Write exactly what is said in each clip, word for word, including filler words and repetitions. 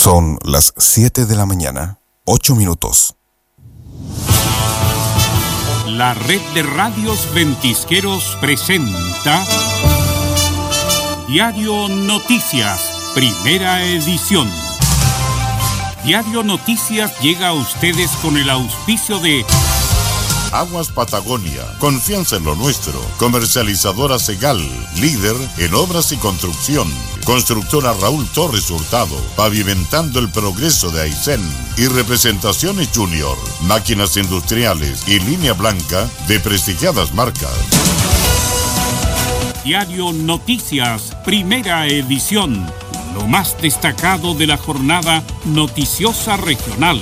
Son las siete de la mañana, ocho minutos. La red de radios Ventisqueros presenta Diario Noticias, primera edición. Diario Noticias llega a ustedes con el auspicio de Aguas Patagonia, confianza en lo nuestro. Comercializadora Segal, líder en obras y construcción. Constructora Raúl Torres Hurtado, pavimentando el progreso de Aysén. Y Representaciones Junior, máquinas industriales y línea blanca de prestigiadas marcas. Diario Noticias, primera edición. Lo más destacado de la jornada noticiosa regional.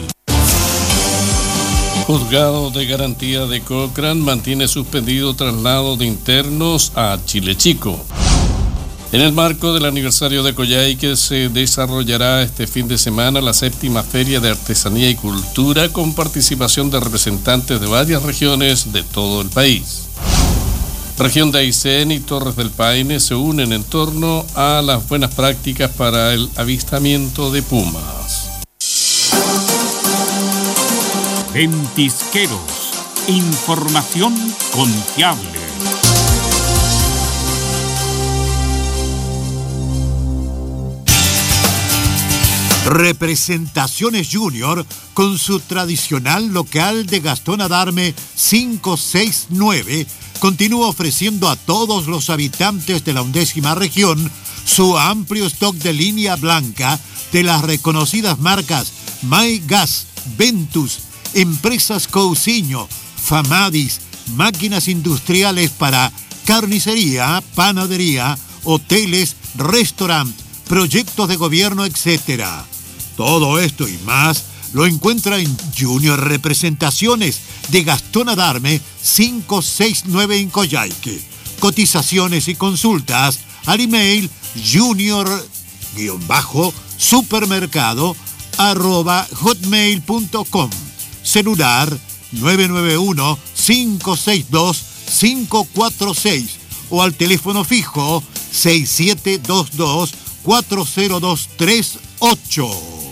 Juzgado de Garantía de Cochrane mantiene suspendido traslado de internos a Chile Chico. En el marco del aniversario de Coyhaique se desarrollará este fin de semana la séptima Feria de Artesanía y Cultura con participación de representantes de varias regiones de todo el país. Región de Aysén y Torres del Paine se unen en torno a las buenas prácticas para el avistamiento de pumas. Ventisqueros, información confiable. Representaciones Junior con su tradicional local de Gastón Adarme cinco seis nueve continúa ofreciendo a todos los habitantes de la undécima región su amplio stock de línea blanca de las reconocidas marcas My Gas, Ventus, Empresas Cousiño, Famadis, máquinas industriales para carnicería, panadería, hoteles, restaurantes, proyectos de gobierno, etcétera. Todo esto y más lo encuentra en Junior Representaciones de Gastón Adarme cinco seis nueve en Coyhaique. Cotizaciones y consultas al email junior-supermercado arroba hotmail punto com. Celular nueve nueve uno, cinco seis dos, cinco cuatro seis o al teléfono fijo seis siete dos dos, cuatro cero dos tres ocho.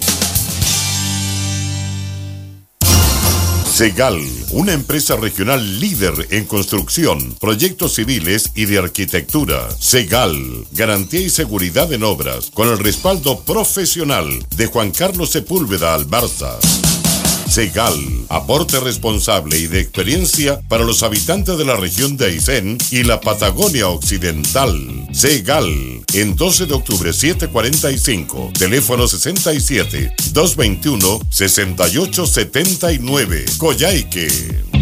Segal, una empresa regional líder en construcción, proyectos civiles y de arquitectura. Segal, garantía y seguridad en obras, con el respaldo profesional de Juan Carlos Sepúlveda Albarza. Segal, aporte responsable y de experiencia para los habitantes de la región de Aysén y la Patagonia Occidental. Segal, en doce de octubre setecientos cuarenta y cinco, teléfono sesenta y siete, doscientos veintiuno, sesenta y ocho setenta y nueve, Coyhaique.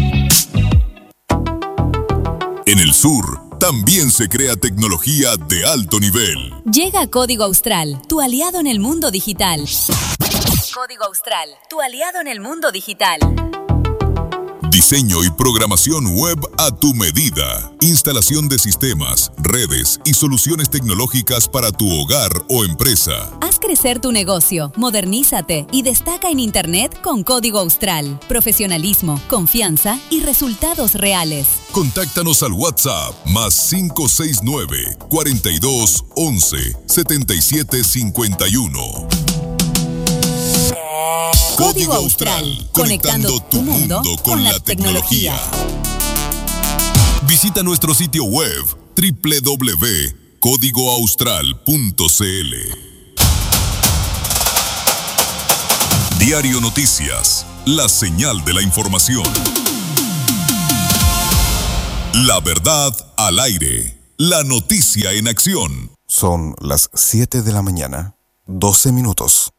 En el sur, también se crea tecnología de alto nivel. Llega Código Austral, tu aliado en el mundo digital. Código Austral, tu aliado en el mundo digital. Diseño y programación web a tu medida. Instalación de sistemas, redes y soluciones tecnológicas para tu hogar o empresa. Haz crecer tu negocio, modernízate y destaca en Internet con Código Austral. Profesionalismo, confianza y resultados reales. Contáctanos al WhatsApp más cinco seis nueve, cuarenta y dos, once, setenta y siete cincuenta y uno. Código Austral, conectando tu mundo con la tecnología. Visita nuestro sitio web doble u doble u doble u punto código austral punto c l. Diario Noticias, la señal de la información. La verdad al aire, la noticia en acción. Son las siete de la mañana, doce minutos.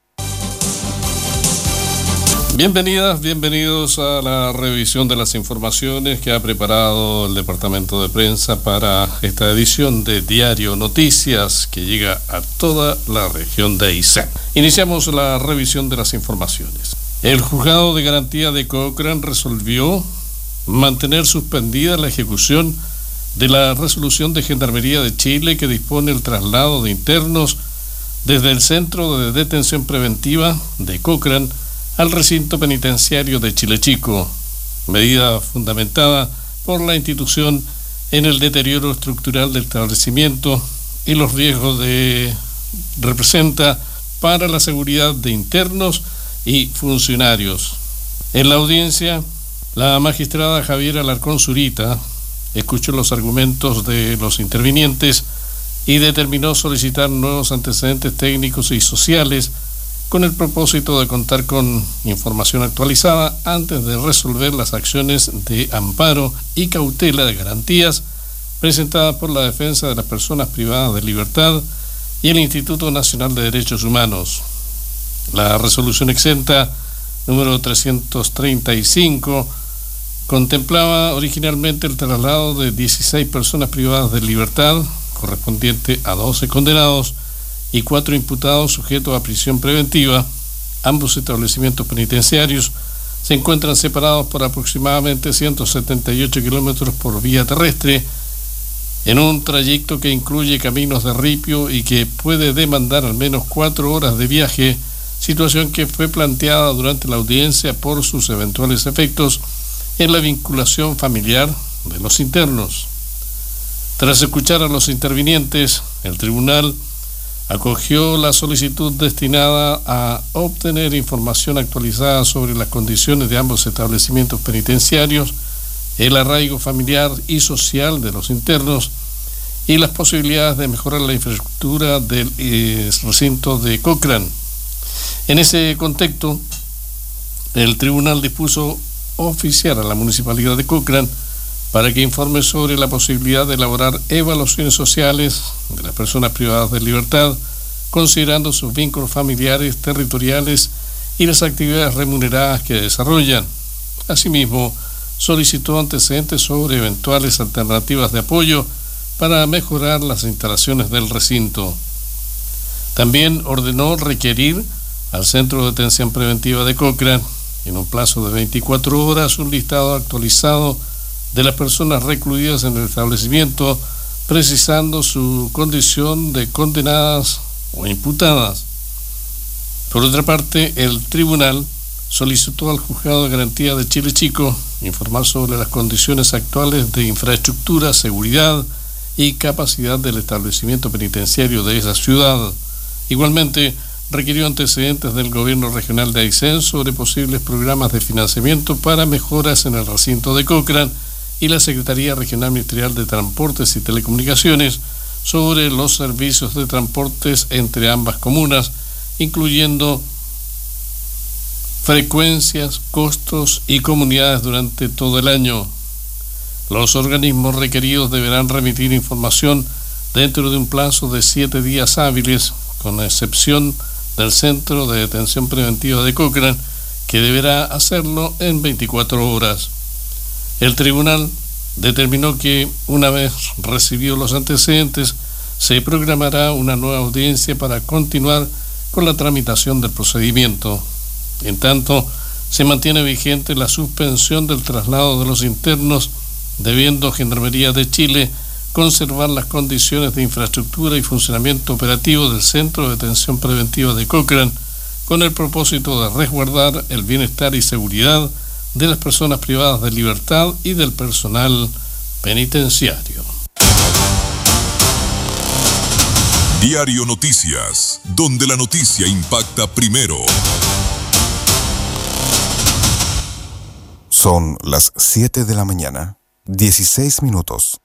Bienvenidas, bienvenidos a la revisión de las informaciones que ha preparado el Departamento de Prensa para esta edición de Diario Noticias que llega a toda la región de Aysén. Iniciamos la revisión de las informaciones. El Juzgado de Garantía de Cochrane resolvió mantener suspendida la ejecución de la resolución de Gendarmería de Chile que dispone el traslado de internos desde el Centro de Detención Preventiva de Cochrane al recinto penitenciario de Chile Chico, medida fundamentada por la institución en el deterioro estructural del establecimiento y los riesgos que representa para la seguridad de internos y funcionarios. En la audiencia, la magistrada Javiera Alarcón Zurita escuchó los argumentos de los intervinientes y determinó solicitar nuevos antecedentes técnicos y sociales con el propósito de contar con información actualizada antes de resolver las acciones de amparo y cautela de garantías presentadas por la Defensa de las Personas Privadas de Libertad y el Instituto Nacional de Derechos Humanos. La resolución exenta número trescientos treinta y cinco contemplaba originalmente el traslado de dieciséis personas privadas de libertad, correspondiente a doce condenados y cuatro imputados sujetos a prisión preventiva. Ambos establecimientos penitenciarios se encuentran separados por aproximadamente ciento setenta y ocho kilómetros por vía terrestre, en un trayecto que incluye caminos de ripio y que puede demandar al menos cuatro horas de viaje, situación que fue planteada durante la audiencia por sus eventuales efectos en la vinculación familiar de los internos. Tras escuchar a los intervinientes, el tribunal acogió la solicitud destinada a obtener información actualizada sobre las condiciones de ambos establecimientos penitenciarios, el arraigo familiar y social de los internos y las posibilidades de mejorar la infraestructura del eh, recinto de Cochrane. En ese contexto, el tribunal dispuso oficiar a la Municipalidad de Cochrane para que informe sobre la posibilidad de elaborar evaluaciones sociales de las personas privadas de libertad, considerando sus vínculos familiares, territoriales y las actividades remuneradas que desarrollan. Asimismo, solicitó antecedentes sobre eventuales alternativas de apoyo para mejorar las instalaciones del recinto. También ordenó requerir al Centro de Detención Preventiva de Cochrane, en un plazo de veinticuatro horas, un listado actualizado de las personas recluidas en el establecimiento, precisando su condición de condenadas o imputadas. Por otra parte, el tribunal solicitó al Juzgado de Garantía de Chile Chico informar sobre las condiciones actuales de infraestructura, seguridad y capacidad del establecimiento penitenciario de esa ciudad. Igualmente, requirió antecedentes del Gobierno Regional de Aysén sobre posibles programas de financiamiento para mejoras en el recinto de Cochrane y la Secretaría Regional Ministerial de Transportes y Telecomunicaciones sobre los servicios de transportes entre ambas comunas, incluyendo frecuencias, costos y comunidades durante todo el año. Los organismos requeridos deberán remitir información dentro de un plazo de siete días hábiles, con excepción del Centro de Detención Preventiva de Cochrane, que deberá hacerlo en veinticuatro horas. El tribunal determinó que, una vez recibidos los antecedentes, se programará una nueva audiencia para continuar con la tramitación del procedimiento. En tanto, se mantiene vigente la suspensión del traslado de los internos, debiendo Gendarmería de Chile conservar las condiciones de infraestructura y funcionamiento operativo del Centro de Detención Preventiva de Cochrane, con el propósito de resguardar el bienestar y seguridad de las personas privadas de libertad y del personal penitenciario. Diario Noticias, donde la noticia impacta primero. Son las siete de la mañana, dieciséis minutos.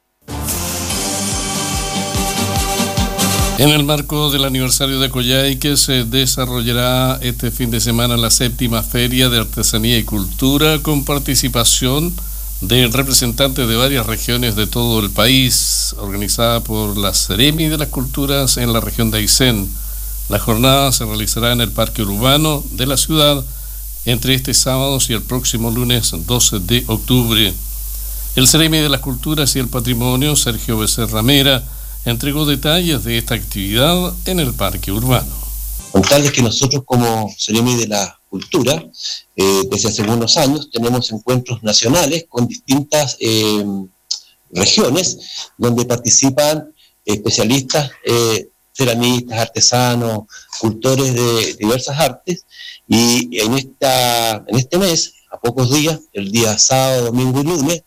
En el marco del aniversario de Coyhaique se desarrollará este fin de semana la séptima Feria de Artesanía y Cultura, con participación de representantes de varias regiones de todo el país, organizada por la Seremi de las Culturas en la región de Aysén. La jornada se realizará en el Parque Urbano de la ciudad entre este sábado y el próximo lunes doce de octubre. El Seremi de las Culturas y el Patrimonio, Sergio Becerra Mera, entregó detalles de esta actividad en el Parque Urbano. Contarles que nosotros como Seremi de la Cultura, eh, desde hace algunos años, tenemos encuentros nacionales con distintas eh, regiones, donde participan especialistas, eh, ceramistas, artesanos, cultores de diversas artes, y en, esta, en este mes, a pocos días, el día sábado, domingo y lunes,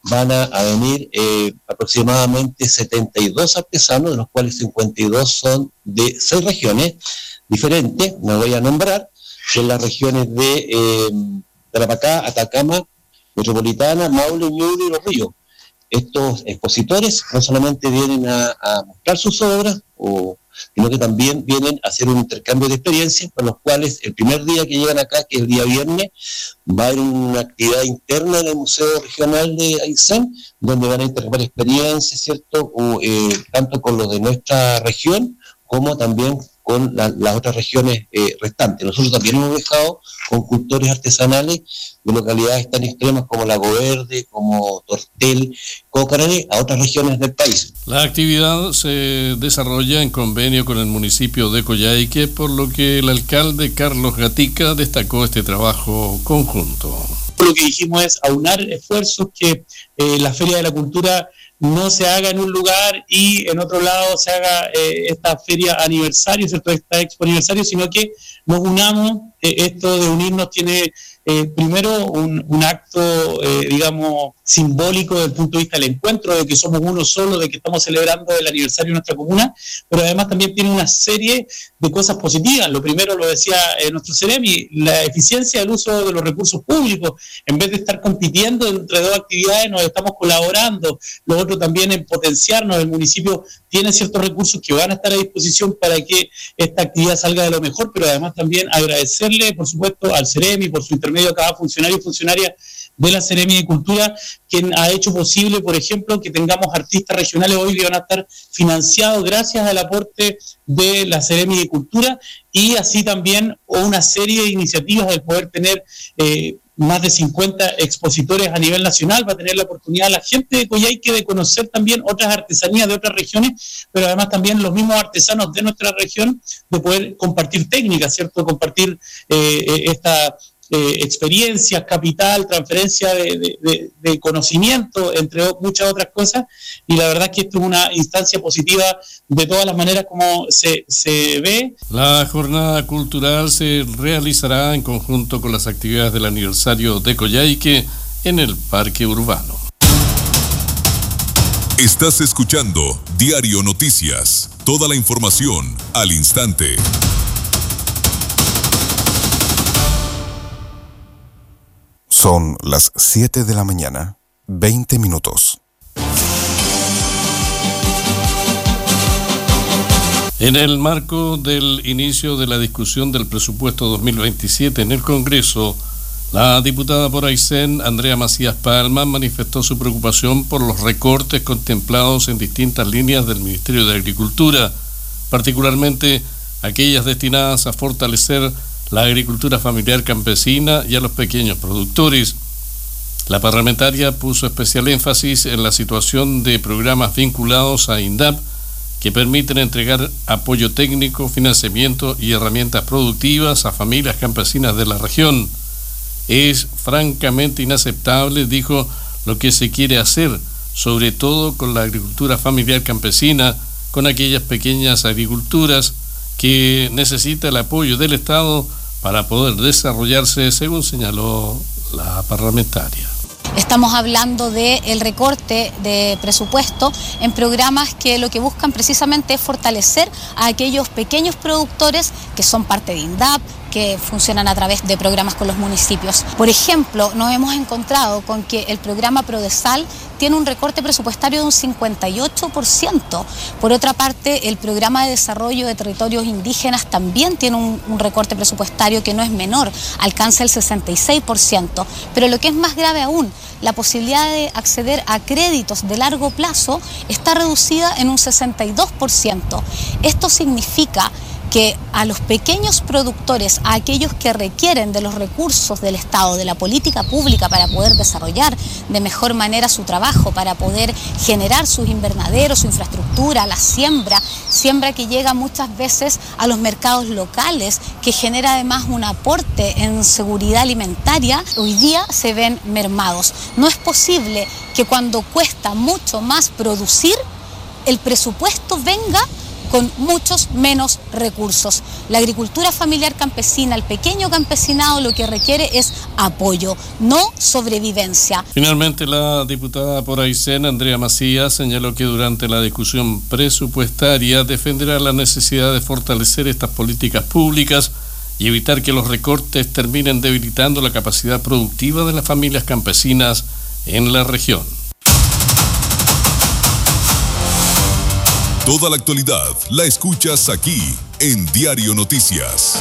van a, a venir eh, aproximadamente setenta y dos artesanos, de los cuales cincuenta y dos son de seis regiones diferentes, me voy a nombrar, son las regiones de eh, Tarapacá, Atacama, Metropolitana, Maule, Ñuble y Los Ríos. Estos expositores no solamente vienen a, a mostrar sus obras, o, sino que también vienen a hacer un intercambio de experiencias, con los cuales el primer día que llegan acá, que es el día viernes, va a haber una actividad interna en el Museo Regional de Aysén, donde van a intercambiar experiencias, ¿cierto? O, eh, tanto con los de nuestra región, como también con la, las otras regiones eh, restantes. Nosotros también hemos dejado con cultores artesanales de localidades tan extremas como Lago Verde, como Tortel, Cócarane, a otras regiones del país. La actividad se desarrolla en convenio con el municipio de Coyhaique, por lo que el alcalde Carlos Gatica destacó este trabajo conjunto. Lo que dijimos es aunar esfuerzos, que eh, la Feria de la Cultura no se haga en un lugar y en otro lado se haga eh, esta feria aniversario, ¿cierto? Esta expo aniversario, sino que nos unamos. Eh, esto de unirnos tiene eh, primero un, un acto, eh, digamos, simbólico desde el punto de vista del encuentro, de que somos uno solo, de que estamos celebrando el aniversario de nuestra comuna, pero además también tiene una serie de cosas positivas. Lo primero, lo decía eh, nuestro Ceremi, la eficiencia del uso de los recursos públicos. En vez de estar compitiendo entre dos actividades, nos estamos colaborando. Lo otro también en potenciarnos. El municipio tiene ciertos recursos que van a estar a disposición para que esta actividad salga de lo mejor, pero además también agradecerle, por supuesto, al Ceremi, por su intermedio a cada funcionario y funcionaria de la Seremi de Cultura, quien ha hecho posible, por ejemplo, que tengamos artistas regionales hoy que van a estar financiados gracias al aporte de la Seremi de Cultura, y así también una serie de iniciativas de poder tener eh, más de cincuenta expositores a nivel nacional. Va a tener la oportunidad la gente de Coyhaique de conocer también otras artesanías de otras regiones, pero además también los mismos artesanos de nuestra región de poder compartir técnicas, ¿cierto? Compartir eh, esta eh, experiencias, capital, transferencia de, de, de, de conocimiento, entre muchas otras cosas, y la verdad es que esto es una instancia positiva de todas las maneras como se, se ve. La jornada cultural se realizará en conjunto con las actividades del aniversario de Coyhaique en el Parque Urbano. Estás escuchando Diario Noticias, toda la información al instante. Son las siete de la mañana, veinte minutos. En el marco del inicio de la discusión del presupuesto dos mil veintisiete en el Congreso, la diputada por Aysén, Andrea Macías Palma, manifestó su preocupación por los recortes contemplados en distintas líneas del Ministerio de Agricultura, particularmente aquellas destinadas a fortalecer la agricultura familiar campesina y a los pequeños productores. La parlamentaria puso especial énfasis en la situación de programas vinculados a INDAP que permiten entregar apoyo técnico, financiamiento y herramientas productivas a familias campesinas de la región. Es francamente inaceptable, dijo, lo que se quiere hacer, sobre todo con la agricultura familiar campesina, con aquellas pequeñas agriculturas que necesita el apoyo del Estado para poder desarrollarse, según señaló la parlamentaria. Estamos hablando del recorte de presupuesto en programas que lo que buscan precisamente es fortalecer a aquellos pequeños productores que son parte de INDAP, que funcionan a través de programas con los municipios. Por ejemplo, nos hemos encontrado con que el programa Prodesal tiene un recorte presupuestario de un cincuenta y ocho por ciento. Por otra parte, el programa de desarrollo de territorios indígenas también tiene un, un recorte presupuestario que no es menor, alcanza el sesenta y seis por ciento. Pero lo que es más grave aún, la posibilidad de acceder a créditos de largo plazo está reducida en un sesenta y dos por ciento. Esto significa que a los pequeños productores, a aquellos que requieren de los recursos del Estado, de la política pública para poder desarrollar de mejor manera su trabajo, para poder generar sus invernaderos, su infraestructura, la siembra, siembra que llega muchas veces a los mercados locales, que genera además un aporte en seguridad alimentaria, hoy día se ven mermados. No es posible que cuando cuesta mucho más producir, el presupuesto venga con muchos menos recursos. La agricultura familiar campesina, el pequeño campesinado, lo que requiere es apoyo, no sobrevivencia. Finalmente, la diputada por Aysén, Andrea Macías, señaló que durante la discusión presupuestaria defenderá la necesidad de fortalecer estas políticas públicas y evitar que los recortes terminen debilitando la capacidad productiva de las familias campesinas en la región. Toda la actualidad la escuchas aquí en Diario Noticias.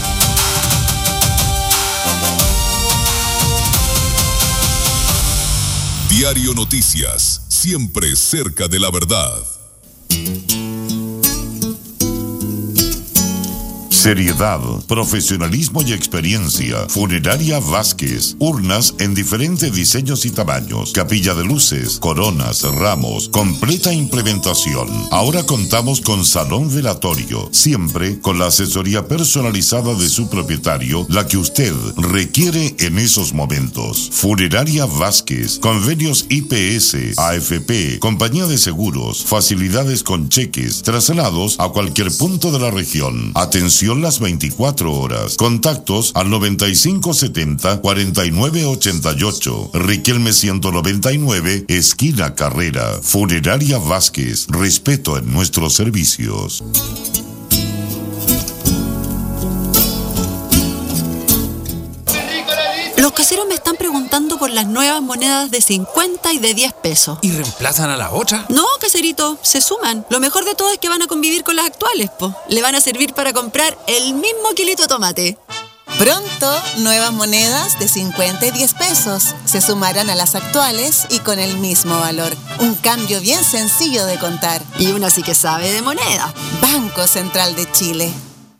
Diario Noticias, siempre cerca de la verdad. Seriedad, profesionalismo y experiencia. Funeraria Vázquez. Urnas en diferentes diseños y tamaños. Capilla de luces, coronas, ramos. Completa implementación. Ahora contamos con salón velatorio. Siempre con la asesoría personalizada de su propietario, la que usted requiere en esos momentos. Funeraria Vázquez. Convenios I P S, A F P, compañía de seguros, facilidades con cheques, traslados a cualquier punto de la región. Atención las veinticuatro horas. Contactos al noventa y cinco setenta cuarenta y nueve ochenta y ocho. Riquelme ciento noventa y nueve, esquina Carrera. Funeraria Vázquez. Respeto en nuestros servicios. Los caseros me están preguntando por las nuevas monedas de cincuenta y de diez pesos. ¿Y reemplazan a la otra? No, caserito, se suman. Lo mejor de todo es que van a convivir con las actuales, po. Le van a servir para comprar el mismo kilito de tomate. Pronto, nuevas monedas de cincuenta y diez pesos. Se sumarán a las actuales y con el mismo valor. Un cambio bien sencillo de contar. Y una sí que sabe de moneda. Banco Central de Chile.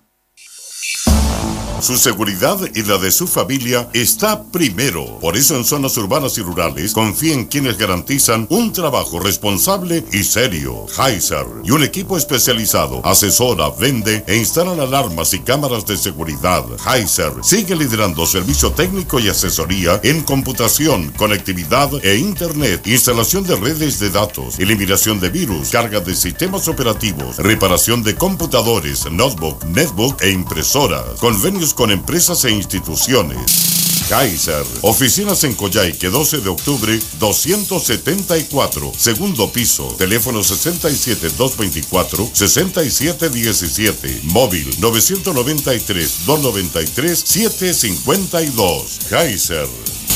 Su seguridad y la de su familia está primero. Por eso en zonas urbanas y rurales confía en quienes garantizan un trabajo responsable y serio. Heiser y un equipo especializado asesora, vende e instalan alarmas y cámaras de seguridad. Heiser sigue liderando servicio técnico y asesoría en computación, conectividad e internet, instalación de redes de datos, eliminación de virus, carga de sistemas operativos, reparación de computadores, notebook, netbook e impresoras. Convenios con empresas e instituciones. Heiser, oficinas en Coyhaique, doce de octubre, doscientos setenta y cuatro, segundo piso, teléfono sesenta y siete, doscientos veinticuatro, sesenta y siete diecisiete, móvil novecientos noventa y tres, doscientos noventa y tres, setecientos cincuenta y dos. Heiser.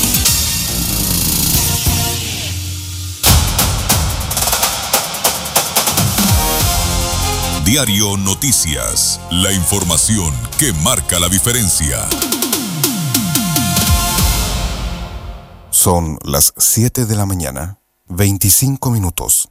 Diario Noticias, la información que marca la diferencia. Son las siete de la mañana, veinticinco minutos.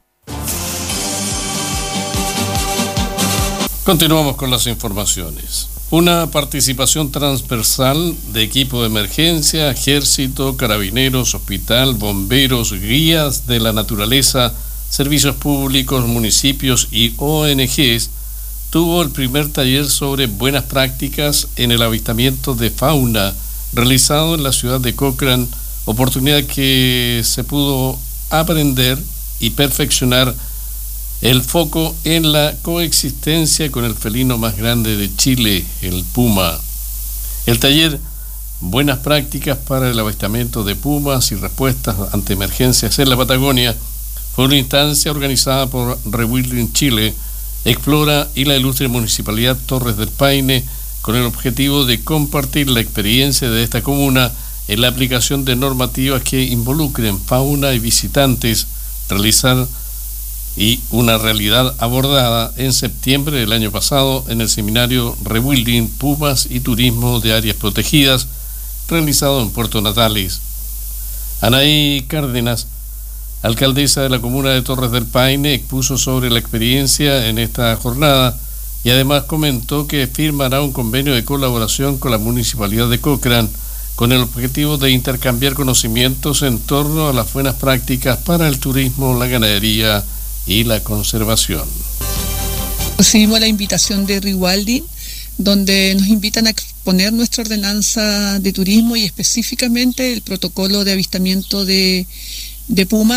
Continuamos con las informaciones. Una participación transversal de equipo de emergencia, ejército, carabineros, hospital, bomberos, guías de la naturaleza, servicios públicos, municipios y O N Ges, tuvo el primer taller sobre buenas prácticas en el avistamiento de fauna realizado en la ciudad de Cochrane, oportunidad que se pudo aprender y perfeccionar el foco en la coexistencia con el felino más grande de Chile, el puma. El taller Buenas prácticas para el avistamiento de pumas y respuestas ante emergencias en la Patagonia fue una instancia organizada por Rewilding Chile, Explora y la ilustre Municipalidad Torres del Paine, con el objetivo de compartir la experiencia de esta comuna en la aplicación de normativas que involucren fauna y visitantes, realizar y una realidad abordada en septiembre del año pasado en el seminario Rewilding Pumas y Turismo de Áreas Protegidas, realizado en Puerto Natales. Anaí Cárdenas, alcaldesa de la comuna de Torres del Paine, expuso sobre la experiencia en esta jornada y además comentó que firmará un convenio de colaboración con la Municipalidad de Cochrane con el objetivo de intercambiar conocimientos en torno a las buenas prácticas para el turismo, la ganadería y la conservación. Recibimos la invitación de Rewilding, donde nos invitan a exponer nuestra ordenanza de turismo y específicamente el protocolo de avistamiento de de puma,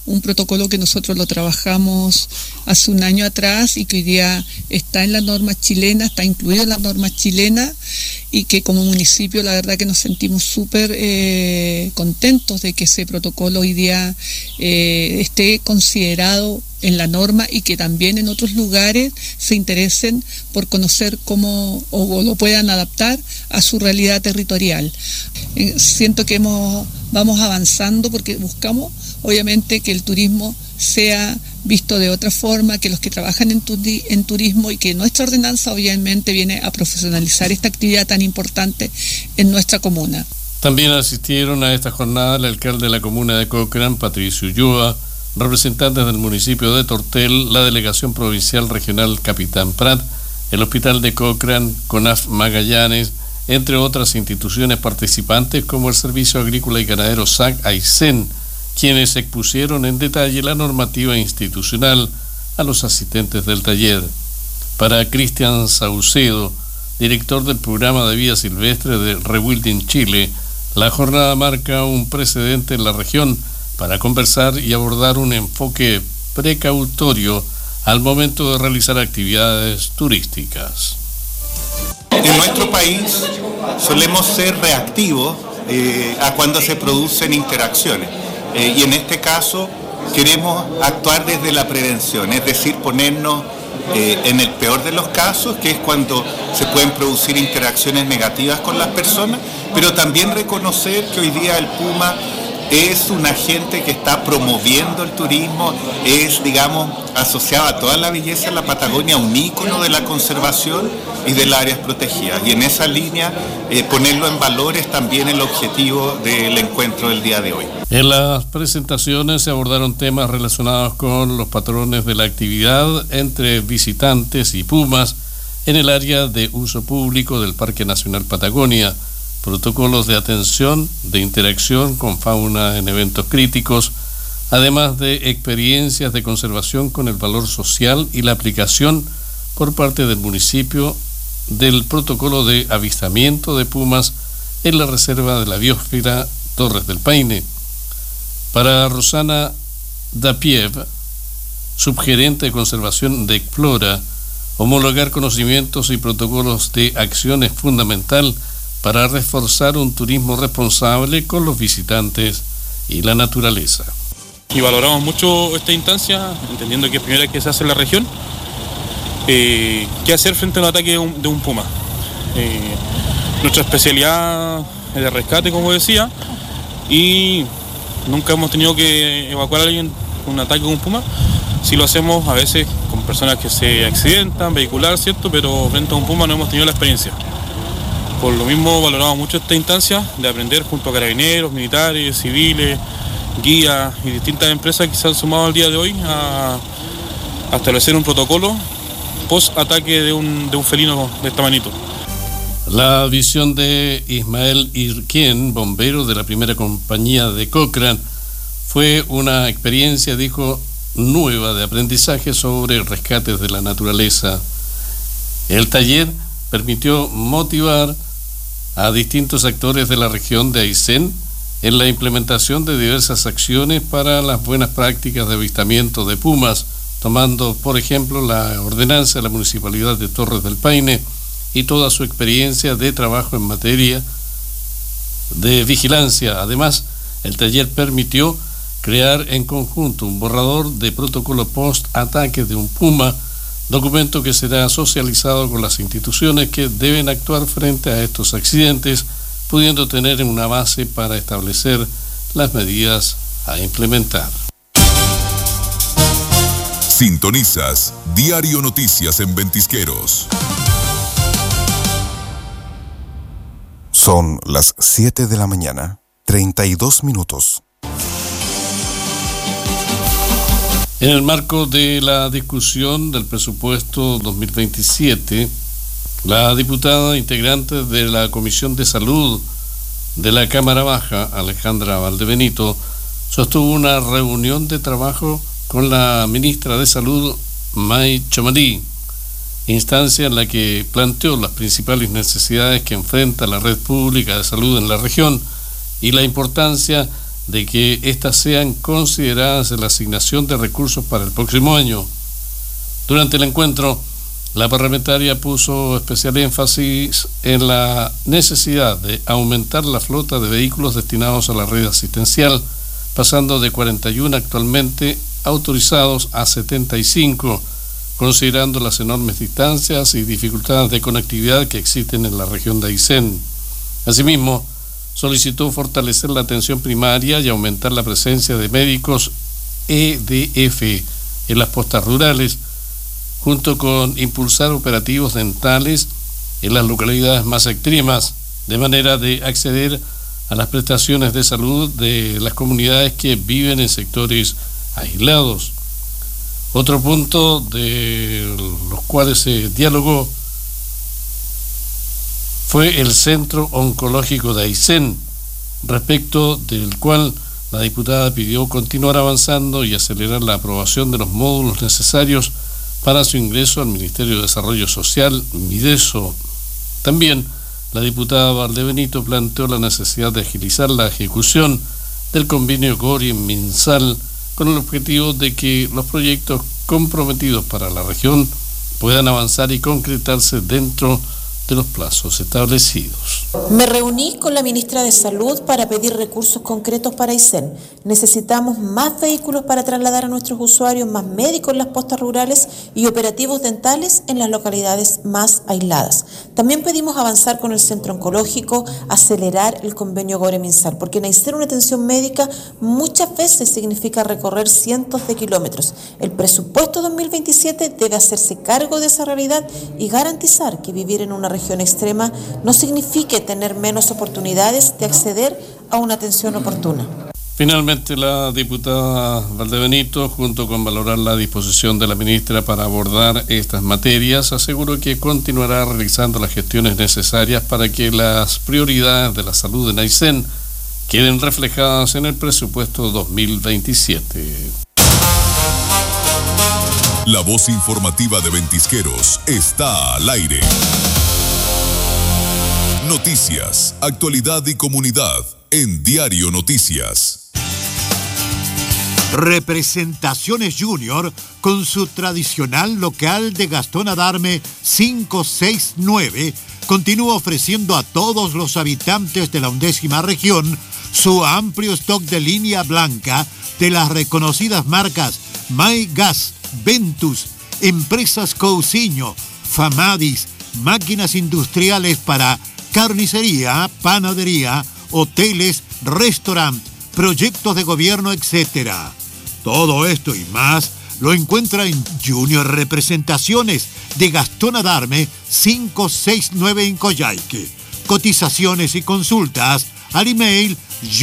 un protocolo que nosotros lo trabajamos hace un año atrás y que hoy día está en las normas chilenas, está incluido en las normas chilenas, y que como municipio la verdad que nos sentimos súper eh, contentos de que ese protocolo hoy día eh, esté considerado en la norma y que también en otros lugares se interesen por conocer cómo o, o lo puedan adaptar a su realidad territorial. Eh, siento que hemos, vamos avanzando porque buscamos obviamente que el turismo sea visto de otra forma, que los que trabajan en, turi- en turismo y que nuestra ordenanza obviamente viene a profesionalizar esta actividad tan importante en nuestra comuna. También asistieron a esta jornada el alcalde de la comuna de Cochrane, Patricio Ulloa, representantes del municipio de Tortel, la delegación provincial regional Capitán Prat, el hospital de Cochrane, CONAF Magallanes, entre otras instituciones participantes como el Servicio Agrícola y Ganadero S A C Aysén, quienes expusieron en detalle la normativa institucional a los asistentes del taller. Para Cristian Saucedo, director del programa de vida silvestre de Rewilding Chile, la jornada marca un precedente en la región para conversar y abordar un enfoque precautorio al momento de realizar actividades turísticas. En nuestro país solemos ser reactivos eh, a cuando se producen interacciones. Eh, y en este caso queremos actuar desde la prevención, es decir, ponernos eh, en el peor de los casos, que es cuando se pueden producir interacciones negativas con las personas, pero también reconocer que hoy día el Puma es un agente que está promoviendo el turismo, es, digamos, asociado a toda la belleza de la Patagonia, un ícono de la conservación y de las áreas protegidas. Y en esa línea, eh, ponerlo en valor es también el objetivo del encuentro del día de hoy. En las presentaciones se abordaron temas relacionados con los patrones de la actividad entre visitantes y pumas en el área de uso público del Parque Nacional Patagonia, protocolos de atención, de interacción con fauna en eventos críticos, además de experiencias de conservación con el valor social y la aplicación por parte del municipio del protocolo de avistamiento de pumas en la Reserva de la Biosfera Torres del Paine. Para Rosana Dapiev, subgerente de conservación de Explora, homologar conocimientos y protocolos de acción es fundamental para reforzar un turismo responsable con los visitantes y la naturaleza. Y valoramos mucho esta instancia, entendiendo que es primera vez que se hace en la región. Eh, ¿Qué hacer frente a un ataque de un, de un puma? Eh, nuestra especialidad es de rescate, como decía, y nunca hemos tenido que evacuar a alguien con un ataque de un puma. Sí lo hacemos a veces con personas que se accidentan, vehicular, ¿cierto? Pero frente a un puma no hemos tenido la experiencia. Por lo mismo valoramos mucho esta instancia de aprender junto a carabineros, militares, civiles, guías y distintas empresas que se han sumado al día de hoy a, a establecer un protocolo post-ataque de un, de un felino de este tamañito. La visión de Ismael Irquien, bombero de la primera compañía de Cochrane, fue una experiencia, dijo, nueva de aprendizaje sobre rescates de la naturaleza. El taller permitió motivar a distintos actores de la región de Aysén en la implementación de diversas acciones para las buenas prácticas de avistamiento de pumas, tomando, por ejemplo, la ordenanza de la Municipalidad de Torres del Paine y toda su experiencia de trabajo en materia de vigilancia. Además, el taller permitió crear en conjunto un borrador de protocolo post-ataque de un puma, documento que será socializado con las instituciones que deben actuar frente a estos accidentes, pudiendo tener una base para establecer las medidas a implementar. Sintonizas Diario Noticias en Ventisqueros. Son las siete de la mañana, treinta y dos minutos. En el marco de la discusión del presupuesto dos mil veintisiete, la diputada integrante de la Comisión de Salud de la Cámara Baja, Alejandra Valdebenito, sostuvo una reunión de trabajo con la ministra de Salud, May Chomalí, instancia en la que planteó las principales necesidades que enfrenta la red pública de salud en la región y la importancia de que éstas sean consideradas en la asignación de recursos para el próximo año. Durante el encuentro, la parlamentaria puso especial énfasis en la necesidad de aumentar la flota de vehículos destinados a la red asistencial, pasando de cuarenta y uno actualmente autorizados a setenta y cinco, considerando las enormes distancias y dificultades de conectividad que existen en la región de Aysén. Asimismo, solicitó fortalecer la atención primaria y aumentar la presencia de médicos E D F en las postas rurales, junto con impulsar operativos dentales en las localidades más extremas, de manera de acceder a las prestaciones de salud de las comunidades que viven en sectores aislados. Otro punto de los cuales se dialogó fue el Centro Oncológico de Aysén, respecto del cual la diputada pidió continuar avanzando y acelerar la aprobación de los módulos necesarios para su ingreso al Ministerio de Desarrollo Social, Mideso. También la diputada Valdebenito planteó la necesidad de agilizar la ejecución del convenio Gori-Minsal con el objetivo de que los proyectos comprometidos para la región puedan avanzar y concretarse dentro de los plazos establecidos. Me reuní con la ministra de Salud para pedir recursos concretos para Aysén. Necesitamos más vehículos para trasladar a nuestros usuarios, más médicos en las postas rurales y operativos dentales en las localidades más aisladas. También pedimos avanzar con el centro oncológico, acelerar el convenio Gore-Minsal, porque en Aysén una atención médica muchas veces significa recorrer cientos de kilómetros. El presupuesto dos mil veintisiete debe hacerse cargo de esa realidad y garantizar que vivir en una región extrema no signifique tener menos oportunidades de acceder a una atención oportuna. Finalmente, la diputada Valdebenito, junto con valorar la disposición de la ministra para abordar estas materias, aseguró que continuará realizando las gestiones necesarias para que las prioridades de la salud en Aysén queden reflejadas en el presupuesto dos mil veintisiete. La voz informativa de Ventisqueros está al aire. Noticias, actualidad y comunidad en Diario Noticias. Representaciones Junior, con su tradicional local de Gastón Adarme cinco seis nueve, continúa ofreciendo a todos los habitantes de la undécima región su amplio stock de línea blanca de las reconocidas marcas My Gas, Ventus, Empresas Cousiño, Famadis, máquinas industriales para carnicería, panadería, hoteles, restaurantes, proyectos de gobierno, etcétera. Todo esto y más lo encuentra en Junior Representaciones de Gastón Adarme cinco seis nueve en Coyhaique. Cotizaciones y consultas al email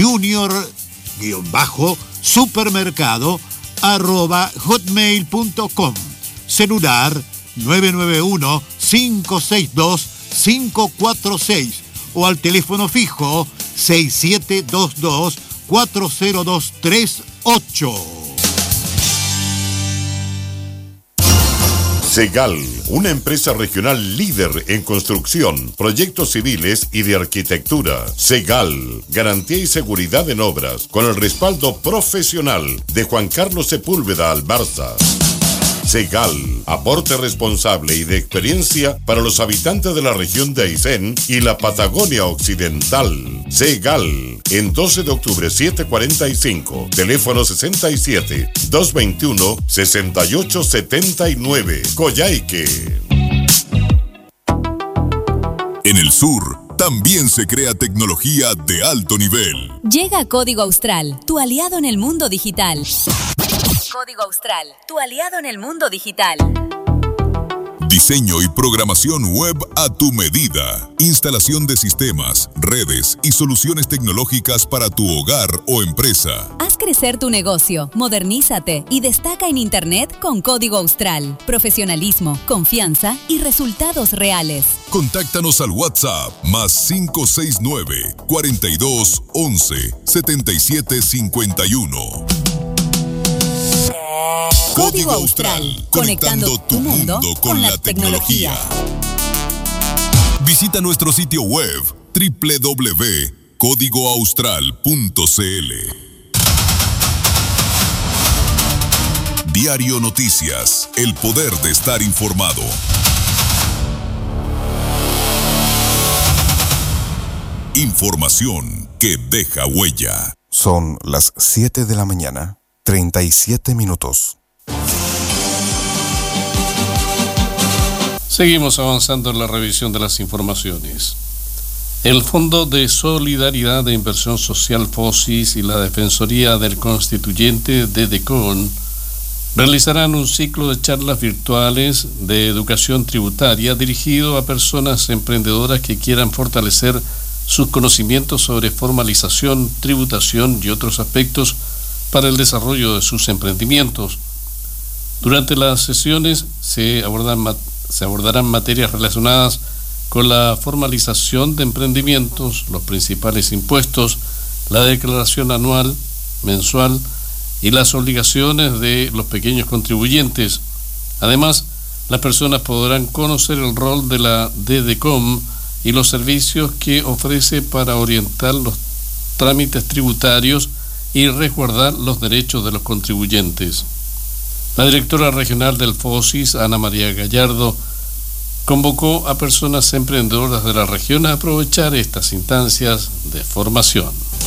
junior-supermercado arroba hotmail punto com. Celular nueve nueve uno, cinco seis dos, cinco cuatro seis o al teléfono fijo seis siete dos dos, cuatro cero dos tres ocho. Segal, una empresa regional líder en construcción, proyectos civiles y de arquitectura. Segal, garantía y seguridad en obras, con el respaldo profesional de Juan Carlos Sepúlveda Albarza. Segal, aporte responsable y de experiencia para los habitantes de la región de Aysén y la Patagonia Occidental. Segal, en doce de octubre setecientos cuarenta y cinco, teléfono sesenta y siete, doscientos veintiuno, sesenta y ocho setenta y nueve, Coyhaique. En el sur, también se crea tecnología de alto nivel. Llega Código Austral, tu aliado en el mundo digital. Código Austral, tu aliado en el mundo digital. Diseño y programación web a tu medida. Instalación de sistemas, redes y soluciones tecnológicas para tu hogar o empresa. Haz crecer tu negocio, modernízate y destaca en Internet con Código Austral. Profesionalismo, confianza y resultados reales. Contáctanos al WhatsApp más cinco seis nueve, cuarenta y dos, once, setenta y siete cincuenta y uno. Código Austral, conectando tu mundo con la tecnología. Visita nuestro sitio web doble u doble u doble u punto código austral punto c l. Diario Noticias, el poder de estar informado. Información que deja huella. Son las siete de la mañana, treinta y siete minutos. Seguimos avanzando en la revisión de las informaciones. El Fondo de Solidaridad de Inversión Social FOSIS y la Defensoría del Constituyente de DECON realizarán un ciclo de charlas virtuales de educación tributaria dirigido a personas emprendedoras que quieran fortalecer sus conocimientos sobre formalización, tributación y otros aspectos para el desarrollo de sus emprendimientos. Durante las sesiones se abordan, se abordarán materias relacionadas con la formalización de emprendimientos, los principales impuestos, la declaración anual, mensual y las obligaciones de los pequeños contribuyentes. Además, las personas podrán conocer el rol de la DECOM y los servicios que ofrece para orientar los trámites tributarios y resguardar los derechos de los contribuyentes. La directora regional del FOSIS, Ana María Gallardo, convocó a personas emprendedoras de la región a aprovechar estas instancias de formación.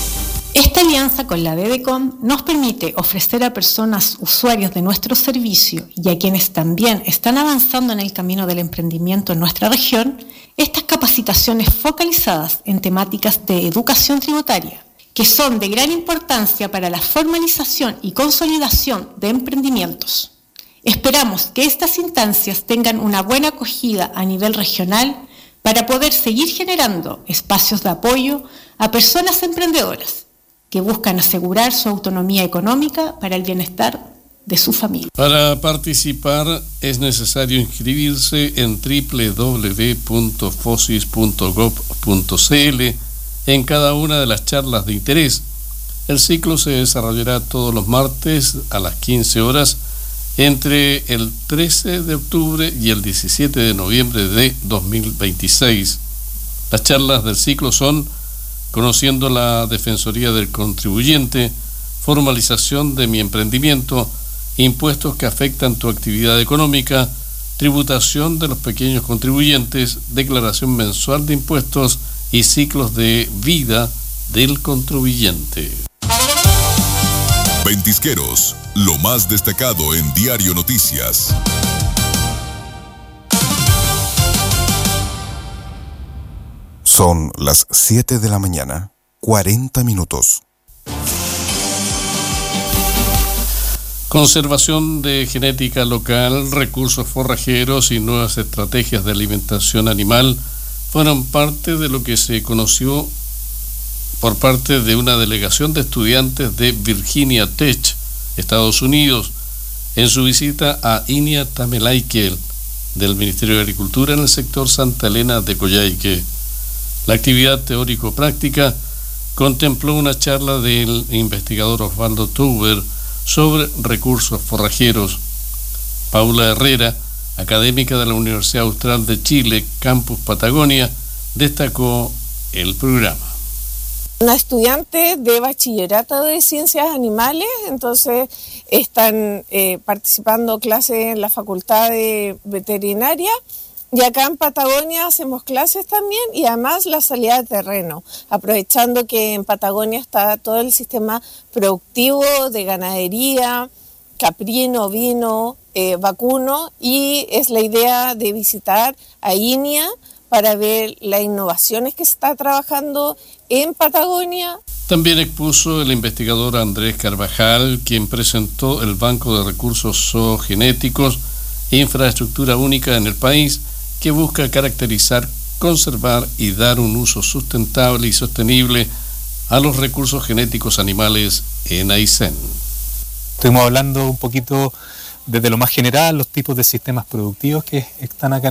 Esta alianza con la DECOM nos permite ofrecer a personas usuarios de nuestro servicio y a quienes también están avanzando en el camino del emprendimiento en nuestra región, estas capacitaciones focalizadas en temáticas de educación tributaria, que son de gran importancia para la formalización y consolidación de emprendimientos. Esperamos que estas instancias tengan una buena acogida a nivel regional para poder seguir generando espacios de apoyo a personas emprendedoras que buscan asegurar su autonomía económica para el bienestar de su familia. Para participar es necesario inscribirse en doble u doble u doble u punto fosis punto gob punto c l en cada una de las charlas de interés. El ciclo se desarrollará todos los martes a las quince horas entre el trece de octubre y el diecisiete de noviembre de dos mil veintiséis. Las charlas del ciclo son Conociendo la Defensoría del Contribuyente, Formalización de mi emprendimiento, Impuestos que afectan tu actividad económica, Tributación de los pequeños contribuyentes, Declaración mensual de impuestos y Ciclos de vida del contribuyente. Ventisqueros, lo más destacado en Diario Noticias. Son las siete de la mañana, cuarenta minutos. Conservación de genética local, recursos forrajeros y nuevas estrategias de alimentación animal fueron parte de lo que se conoció por parte de una delegación de estudiantes de Virginia Tech, Estados Unidos, en su visita a Inia Tamelaique, del Ministerio de Agricultura en el sector Santa Elena de Coyhaique. La actividad teórico-práctica contempló una charla del investigador Osvaldo Tauber sobre recursos forrajeros. Paula Herrera, académica de la Universidad Austral de Chile, Campus Patagonia, destacó el programa. Una estudiante de bachillerato de ciencias animales, entonces están eh, participando clases en la Facultad de Veterinaria. Y acá en Patagonia hacemos clases también y además la salida de terreno, aprovechando que en Patagonia está todo el sistema productivo de ganadería, caprino, ovino, eh, vacuno, y es la idea de visitar a Inia para ver las innovaciones que se está trabajando en Patagonia. También expuso el investigador Andrés Carvajal, quien presentó el Banco de Recursos Zoogenéticos, infraestructura única en el país, que busca caracterizar, conservar y dar un uso sustentable y sostenible a los recursos genéticos animales en Aysén. Estuvimos hablando un poquito desde lo más general, los tipos de sistemas productivos que están acá